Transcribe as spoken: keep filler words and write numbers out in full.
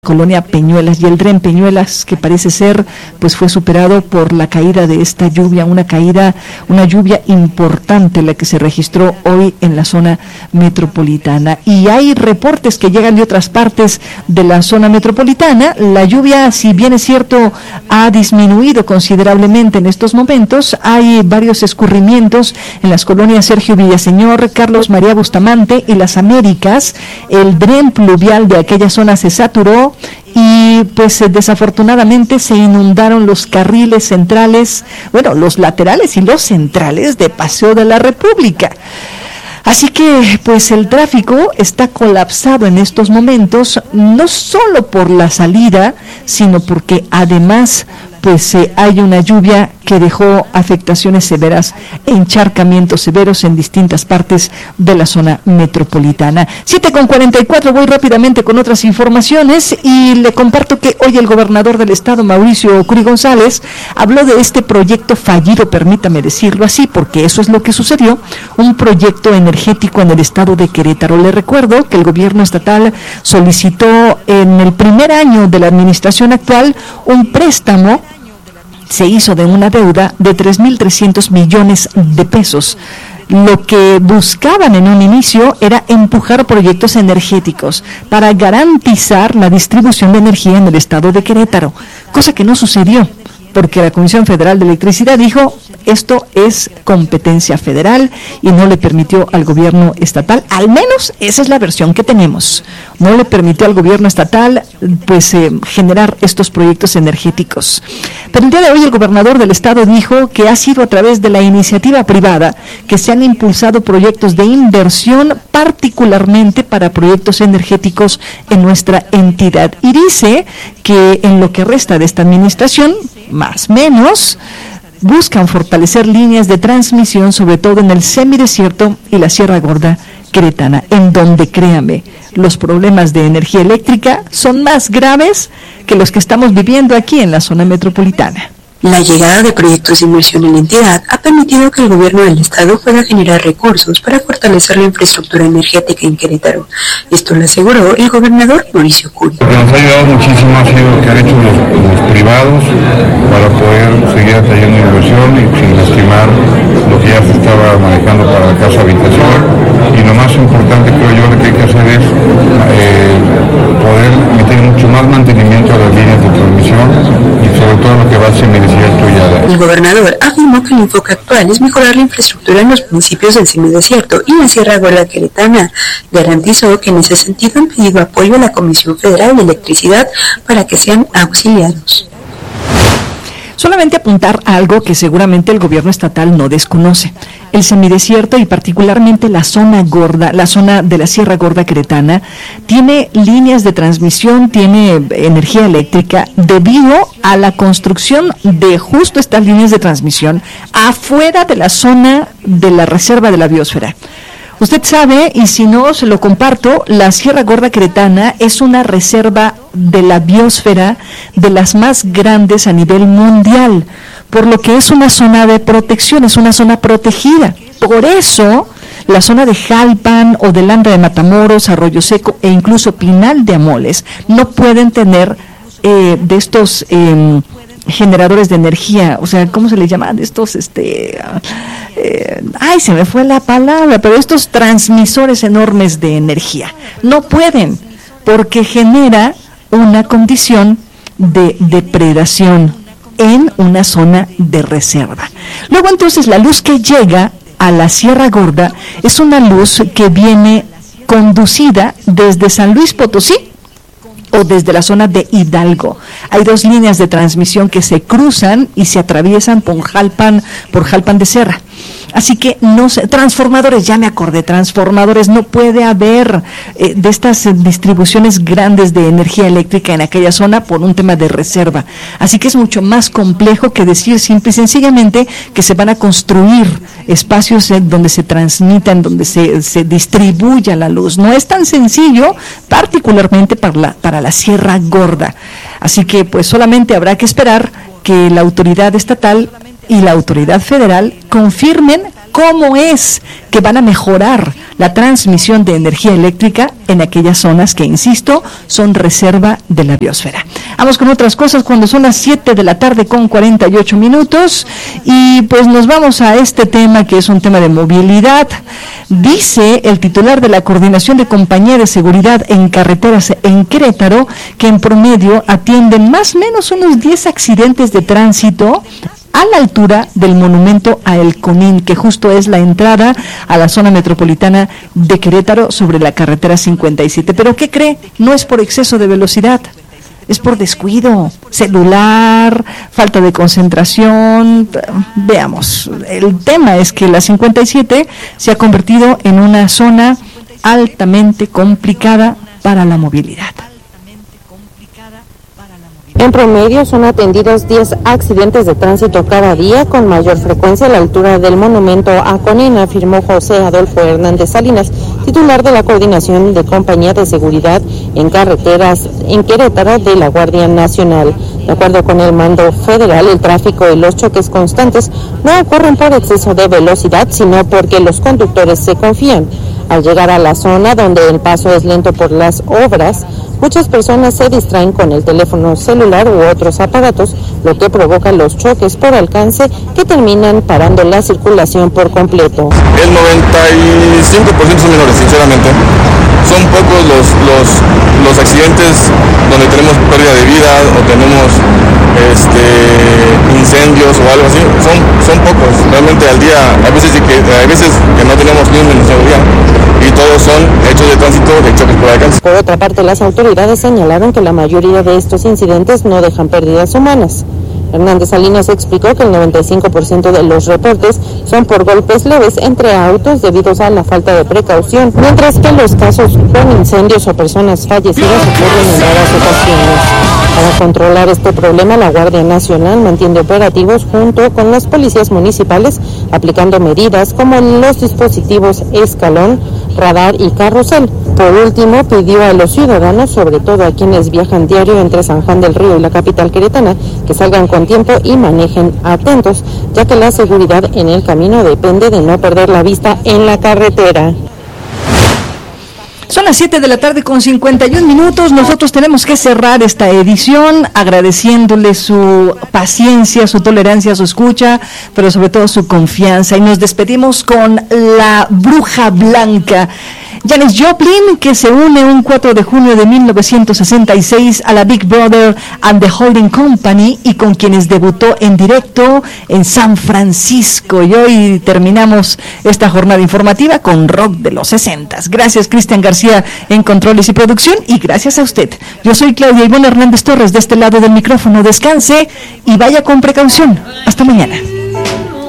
Colonia Peñuelas, y el Dren Peñuelas, que parece ser, pues fue superado por la caída de esta lluvia, una caída, una lluvia importante la que se registró hoy en la zona metropolitana. Y hay reportes que llegan de otras partes de la zona metropolitana. La lluvia, si bien es cierto, ha disminuido considerablemente en estos momentos. Hay varios escurrimientos en las colonias Sergio Villaseñor, Carlos María Bustamante y Las Américas. El dren pluvial de aquella zona se saturó y pues desafortunadamente se inundaron los carriles centrales, bueno, los laterales y los centrales de Paseo de la República. Así que pues el tráfico está colapsado en estos momentos, no solo por la salida, sino porque además pues eh, hay una lluvia que dejó afectaciones severas, encharcamientos severos en distintas partes de la zona metropolitana. siete con cuarenta y cuatro, voy rápidamente con otras informaciones y le comparto que hoy el gobernador del estado, Mauricio Curi González, habló de este proyecto fallido, permítame decirlo así, porque eso es lo que sucedió, un proyecto energético en el estado de Querétaro. Le recuerdo que el gobierno estatal solicitó en el primer año de la administración actual un préstamo. Se hizo de una deuda de tres mil trescientos millones de pesos. Lo que buscaban en un inicio era empujar proyectos energéticos para garantizar la distribución de energía en el estado de Querétaro, cosa que no sucedió, porque la Comisión Federal de Electricidad dijo, esto es competencia federal y no le permitió al gobierno estatal, al menos esa es la versión que tenemos, no le permitió al gobierno estatal pues eh, generar estos proyectos energéticos. Pero el día de hoy el gobernador del estado dijo que ha sido a través de la iniciativa privada que se han impulsado proyectos de inversión, particularmente para proyectos energéticos en nuestra entidad. Y dice que en lo que resta de esta administración, más o menos, buscan fortalecer líneas de transmisión, sobre todo en el semidesierto y la Sierra Gorda queretana, en donde, créame, los problemas de energía eléctrica son más graves que los que estamos viviendo aquí en la zona metropolitana. La llegada de proyectos de inversión en la entidad ha permitido que el gobierno del estado pueda generar recursos para fortalecer la infraestructura energética en Querétaro. Esto lo aseguró el gobernador Mauricio Curi. Lo que nos ha ayudado muchísimo ha sido lo que han hecho los, los privados para poder seguir atrayendo inversión y sin lastimar lo que ya se estaba manejando para la casa habitación. Y lo más importante, creo yo, lo que hay que hacer es eh, poder meter mucho más mantenimiento a las líneas de transmisión y sobre todo lo que va a ser. El gobernador afirmó que el enfoque actual es mejorar la infraestructura en los municipios del semidesierto y en la Sierra Gorda queretana. Garantizó que en ese sentido han pedido apoyo a la Comisión Federal de Electricidad para que sean auxiliados. Solamente apuntar a algo que seguramente el gobierno estatal no desconoce. El semidesierto y particularmente la zona gorda, la zona de la Sierra Gorda queretana, tiene líneas de transmisión, tiene energía eléctrica debido a la construcción de justo estas líneas de transmisión afuera de la zona de la reserva de la biosfera. Usted sabe, y si no se lo comparto, la Sierra Gorda queretana es una reserva de la biosfera de las más grandes a nivel mundial, por lo que es una zona de protección, es una zona protegida. Por eso, la zona de Jalpan o de Landa de Matamoros, Arroyo Seco e incluso Pinal de Amoles no pueden tener eh, de estos eh, generadores de energía, o sea, ¿cómo se les llama? De estos, este, eh, ay, se me fue la palabra, pero estos transmisores enormes de energía. No pueden, porque genera una condición de depredación en una zona de reserva. Luego entonces la luz que llega a la Sierra Gorda es una luz que viene conducida desde San Luis Potosí o desde la zona de Hidalgo. Hay dos líneas de transmisión que se cruzan y se atraviesan por Jalpan, por Jalpan de Serra. Así que no sé, transformadores, ya me acordé, transformadores, no puede haber eh, de estas eh, distribuciones grandes de energía eléctrica en aquella zona por un tema de reserva. Así que es mucho más complejo que decir simple y sencillamente que se van a construir espacios eh, donde se transmitan, donde se, se distribuya la luz. No es tan sencillo, particularmente para la, para la Sierra Gorda. Así que pues solamente habrá que esperar que la autoridad estatal y la autoridad federal confirmen cómo es que van a mejorar la transmisión de energía eléctrica en aquellas zonas que, insisto, son reserva de la biosfera. Vamos con otras cosas cuando son las siete de la tarde con cuarenta y ocho minutos y pues nos vamos a este tema que es un tema de movilidad. Dice el titular de la Coordinación de Compañía de Seguridad en Carreteras en Querétaro que en promedio atienden más o menos unos diez accidentes de tránsito a la altura del monumento a El Conín, que justo es la entrada a la zona metropolitana de Querétaro sobre la carretera cincuenta y siete. ¿Pero qué cree? No es por exceso de velocidad, es por descuido, celular, falta de concentración. Veamos, el tema es que la cincuenta y siete se ha convertido en una zona altamente complicada para la movilidad. En promedio son atendidos diez accidentes de tránsito cada día, con mayor frecuencia a la altura del monumento a Conín, afirmó José Adolfo Hernández Salinas, titular de la Coordinación de Compañía de Seguridad en Carreteras en Querétaro de la Guardia Nacional. De acuerdo con el mando federal, el tráfico y los choques constantes no ocurren por exceso de velocidad, sino porque los conductores se confían. Al llegar a la zona donde el paso es lento por las obras, muchas personas se distraen con el teléfono celular u otros aparatos, lo que provoca los choques por alcance que terminan parando la circulación por completo. El noventa y cinco por ciento son menores, sinceramente. Son pocos los, los, los accidentes donde tenemos pérdida de vida o tenemos este, incendios o algo así. Son, son pocos, realmente al día. Hay veces que, hay veces que no tenemos ni un incendio y todos son hechos de tránsito de choques por alcance. Por otra parte, las autoridades señalaron que la mayoría de estos incidentes no dejan pérdidas humanas. Hernández Salinas explicó que el noventa y cinco por ciento de los reportes son por golpes leves entre autos debido a la falta de precaución, mientras que los casos con incendios o personas fallecidas ocurren en raras ocasiones. Para controlar este problema, la Guardia Nacional mantiene operativos junto con las policías municipales, aplicando medidas como los dispositivos escalón, radar y carrusel. Por último, pidió a los ciudadanos, sobre todo a quienes viajan diario entre San Juan del Río y la capital queretana, que salgan con tiempo y manejen atentos, ya que la seguridad en el camino depende de no perder la vista en la carretera. Son las siete de la tarde con cincuenta y un minutos. Nosotros tenemos que cerrar esta edición agradeciéndole su paciencia, su tolerancia, su escucha, pero sobre todo su confianza. Y nos despedimos con La Bruja Blanca. Janis Joplin, que se une un cuatro de junio de mil novecientos sesenta y seis a la Big Brother and the Holding Company y con quienes debutó en directo en San Francisco. Y hoy terminamos esta jornada informativa con rock de los sesentas. Gracias, Cristian García en controles y producción, y gracias a usted. Yo soy Claudia Ivonne Hernández Torres, de este lado del micrófono. Descanse y vaya con precaución. Hasta mañana.